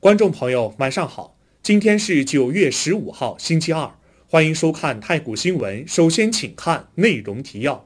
观众朋友，晚上好！今天是9月15号，星期二，欢迎收看太谷新闻。首先，请看内容提要。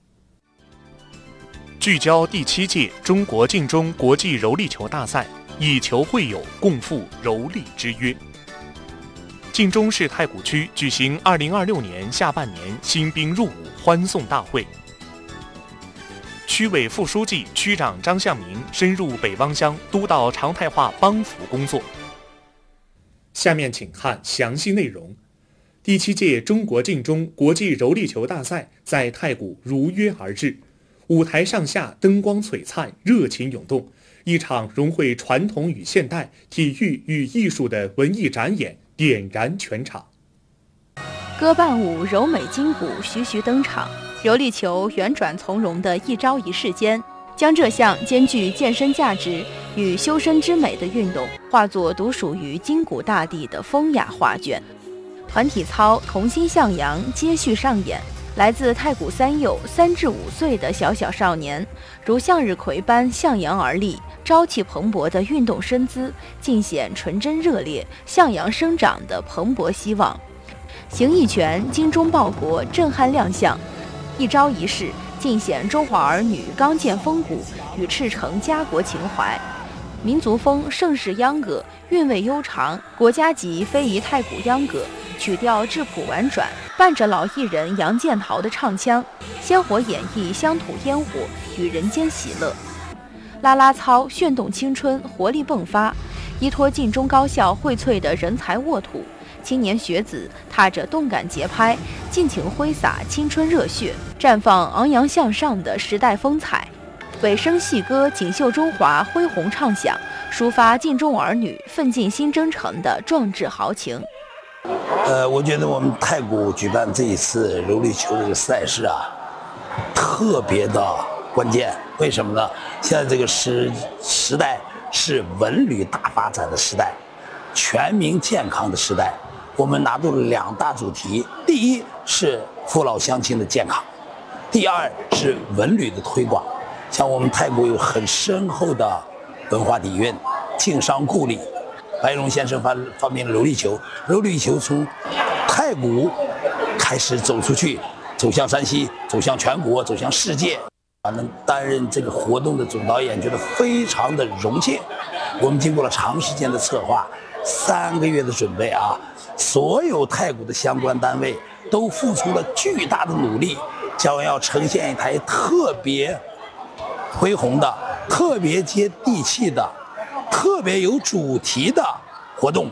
聚焦第7届中国晋中国际柔力球大赛，以球会友，共赴柔力之约。晋中市太谷区举行2026年下半年新兵入伍欢送大会。区委副书记、区长张向明深入北汪乡督导常态化帮扶工作。下面请看详细内容。第7届中国晋中国际柔力球大赛在太谷如约而至，舞台上下灯光璀璨，热情涌动，一场融汇传统与现代、体育与艺术的文艺展演点燃全场。 歌伴舞、柔美筋骨徐徐登场。柔力球圆转从容的一招一式间，将这项兼具健身价值与修身之美的运动化作独属于筋骨大地的风雅画卷。团体操同心向阳接续上演，来自太谷3幼3至5岁的小小少年，如向日葵般向阳而立，朝气蓬勃的运动身姿，尽显纯真热烈、向阳生长的蓬勃希望。形意拳精忠报国，震撼亮相。一招一式尽显中华儿女刚健风骨与赤诚家国情怀，民族风盛世秧歌韵味悠长，国家级非遗太谷秧歌曲调质朴婉转，伴着老艺人杨建陶的唱腔，鲜活演绎乡土烟火与人间喜乐。啦啦操炫动青春，活力迸发，依托晋中高校荟萃的人才沃土，青年学子踏着动感节拍，尽情挥洒青春热血，绽放昂扬向上的时代风采。尾声戏歌锦绣中华，恢宏唱响，抒发晋中儿女奋进新征程的壮志豪情。 我觉得我们太谷举办这一次柔力球这个赛事啊，特别的关键。为什么呢？现在这个时代是文旅大发展的时代，全民健康的时代。我们拿出了2大主题，第一是父老乡亲的健康，第二是文旅的推广。像我们太谷有很深厚的文化底蕴，晋商故里。白龙先生发明了柔力球，柔力球从太谷开始走出去，走向山西，走向全国，走向世界。能担任这个活动的总导演，觉得非常的荣幸。我们经过了长时间的策划，3个月的准备啊，所有太谷的相关单位都付出了巨大的努力，将要呈现一台特别恢宏的、特别接地气的、特别有主题的活动。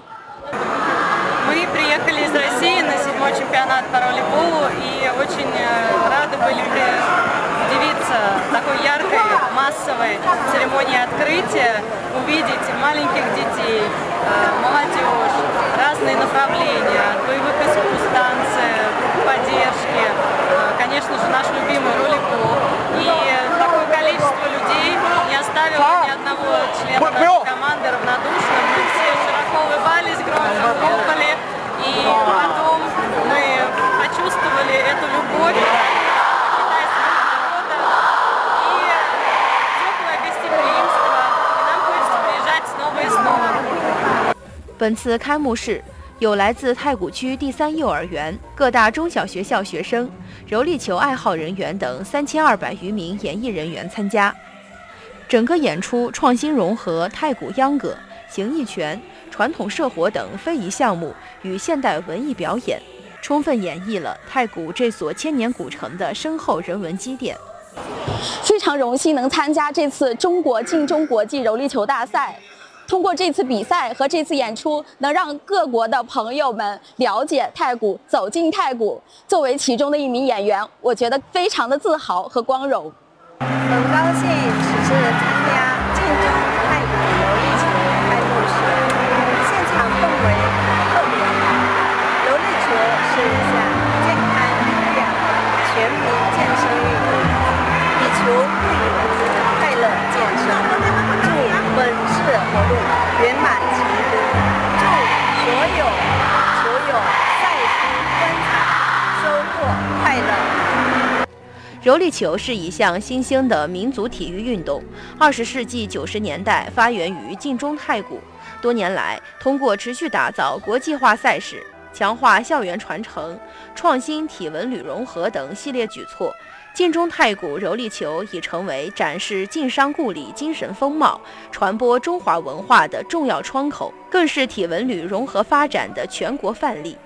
Мы приехали из России на 7-й чемпионат по волейболу и очень рады были удивиться такой яркой, массовой церемонии открытия, увидеть маленьких детей, молодежь, разные направления, от боевых искусств, танцы, группы поддержки, конечно же, наш любимый ролик-клуб. И такое количество людей не оставило ни одного члена нашей команды равнодушным. Мы все широко улыбались, громко хлопали, и потом мы почувствовали эту любовь китайского народа и теплое гостеприимство, и нам хочется приезжать снова и снова. 本次开幕式有来自太谷区第3幼儿园、各大中小学校学生、柔力球爱好人员等3200余名演艺人员参加。整个演出创新融合太谷秧歌、形意拳、传统社活等非遗项目与现代文艺表演，充分演绎了太谷这所千年古城的深厚人文积淀。 非常荣幸能参加这次中国晋中国际柔力球大赛。通过这次比赛和这次演出，能让各国的朋友们了解太谷，走进太谷。作为其中的一名演员，我觉得非常的自豪和光荣。 很高兴此次参加晋中太谷柔力球开幕式，现场氛围特别好。柔力球是一项健康优雅的全民健身运动，以球会友，快乐健身。祝本次活动圆满成功，祝所有球友赛事观赏收获快乐。 柔力球是一项新兴的民族体育运动，20世纪90年代发源于晋中太谷，多年来通过持续打造国际化赛事、强化校园传承、创新体文旅融合等系列举措，晋中太谷柔力球已成为展示晋商故里精神风貌、传播中华文化的重要窗口，更是体文旅融合发展的全国范例。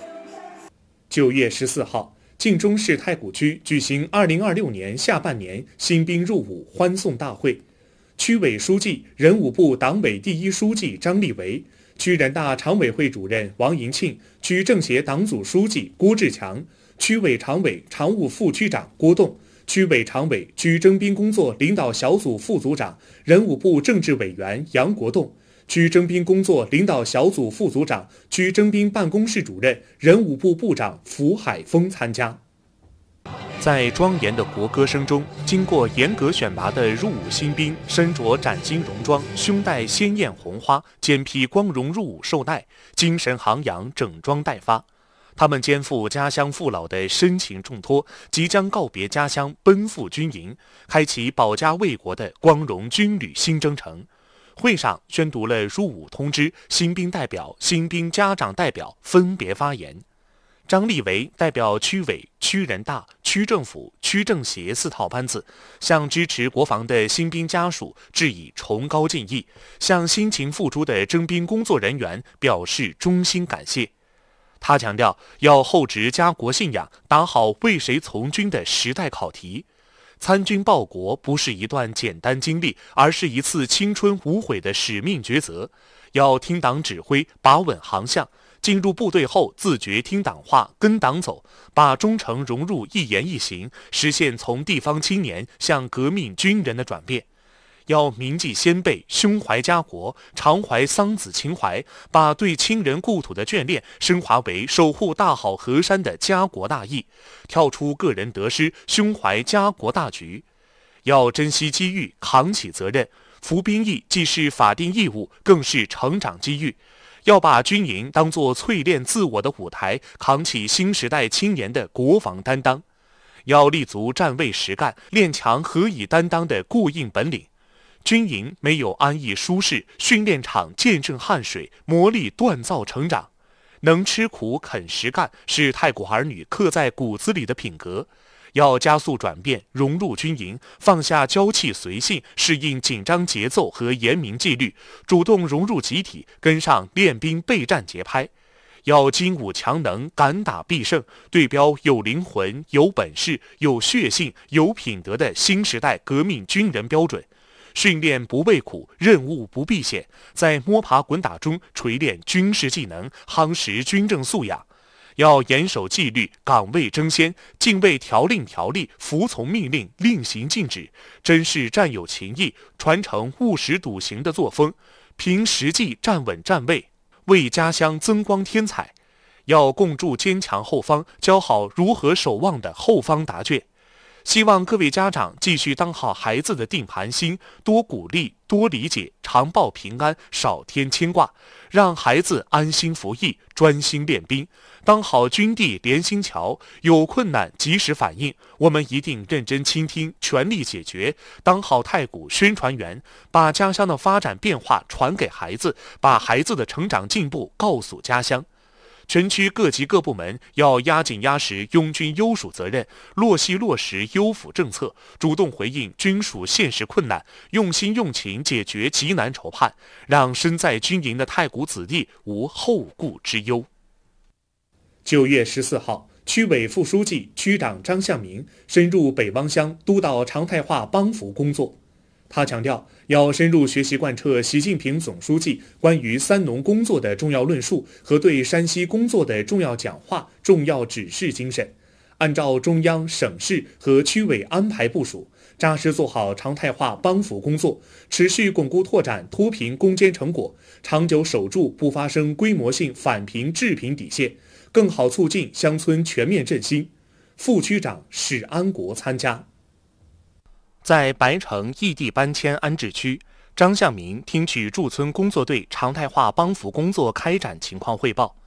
9月14号，晋中市太谷区举行2026年下半年新兵入伍欢送大会，区委书记、人武部党委第一书记张立维，区人大常委会主任王银庆，区政协党组书记郭志强，区委常委、常务副区长郭栋，区委常委、区征兵工作领导小组副组长、人武部政治委员杨国栋，区征兵工作领导小组副组长、区征兵办公室主任、人武部部长符海峰参加。在庄严的国歌声中，经过严格选拔的入伍新兵身着崭新戎装，胸戴鲜艳红花，肩披光荣入伍绶带，精神昂扬，整装待发。他们肩负家乡父老的深情重托，即将告别家乡，奔赴军营，开启保家卫国的光荣军旅新征程。会上宣读了入伍通知，新兵代表、新兵家长代表分别发言。张立维代表区委、区人大、区政府、区政协4套班子，向支持国防的新兵家属致以崇高敬意，向辛勤付出的征兵工作人员表示衷心感谢。他强调，要厚植家国信仰，打好为谁从军的时代考题。参军报国不是一段简单经历，而是一次青春无悔的使命抉择。要听党指挥，把稳航向。进入部队后，自觉听党话，跟党走，把忠诚融入一言一行，实现从地方青年向革命军人的转变。要铭记先辈，胸怀家国，常怀桑梓情怀，把对亲人故土的眷恋升华为守护大好河山的家国大义，跳出个人得失，胸怀家国大局。要珍惜机遇，扛起责任。服兵役既是法定义务，更是成长机遇。要把军营当作淬炼自我的舞台，扛起新时代青年的国防担当。要立足站位实干，练强何以担当的固硬本领。军营没有安逸舒适，训练场见证汗水，磨砺锻造成长。能吃苦肯实干，是太谷儿女刻在骨子里的品格。要加速转变，融入军营，放下娇气随性，适应紧张节奏和严明纪律，主动融入集体，跟上练兵备战节拍。要精武强能，敢打必胜，对标有灵魂、有本事、有血性、有品德的新时代革命军人标准。训练不畏苦，任务不避险，在摸爬滚打中锤炼军事技能，夯实军政素养。要严守纪律，岗位争先，敬畏条令条例，服从命令，令行禁止，珍视战友情谊，传承务实笃行的作风，凭实际站稳站位，为家乡增光添彩。要共筑坚强后方，教好如何守望的后方答卷。希望各位家长继续当好孩子的定盘星，多鼓励，多理解，常报平安，少添牵挂，让孩子安心服役，专心练兵，当好军地连心桥，有困难及时反应，我们一定认真倾听，全力解决，当好太谷宣传员，把家乡的发展变化传给孩子，把孩子的成长进步告诉家乡。全区各级各部门要压紧压实拥军优属责任，落细落实优抚政策，主动回应军属现实困难，用心用情解决急难愁盼，让身在军营的太谷子弟无后顾之忧。9月14号，区委副书记、区长张向明深入北汪乡督导常态化帮扶工作。他强调，要深入学习贯彻习近平总书记关于三农工作的重要论述和对山西工作的重要讲话、重要指示精神，按照中央、省市和区委安排部署，扎实做好常态化帮扶工作，持续巩固拓展脱贫攻坚成果，长久守住不发生规模性返贫致贫底线，更好促进乡村全面振兴。副区长史安国参加。在白城异地搬迁安置区，张向明听取驻村工作队常态化帮扶工作开展情况汇报。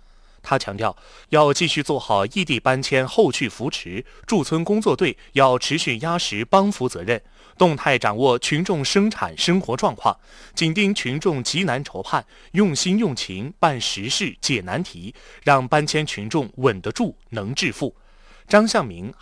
他强调，要继续做好异地搬迁后续扶持，驻村工作队要持续压实帮扶责任，动态掌握群众生产生活状况，紧盯群众急难愁盼，用心用情办实事解难题，让搬迁群众稳得住、能致富。张向明